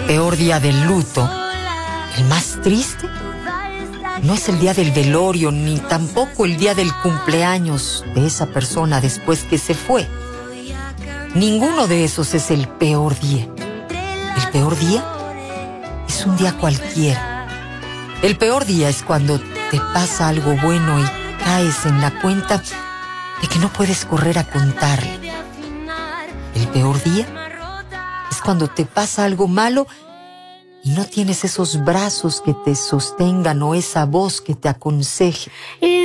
peor día del luto, el más triste, no es el día del velorio ni tampoco el día del cumpleaños de esa persona después que se fue. Ninguno de esos es el peor día. El peor día es un día cualquiera. El peor día es cuando te pasa algo bueno y caes en la cuenta de que no puedes correr a contarle. El peor día es cuando te pasa algo malo y no tienes esos brazos que te sostengan o esa voz que te aconseje.